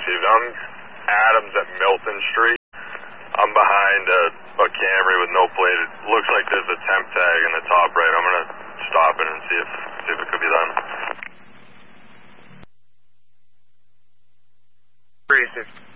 received. I'm Adams at Milton Street. I'm behind a Camry with no plate. It looks like there's a temp tag in the top right. I'm going to stop it and see if it could be done. 360.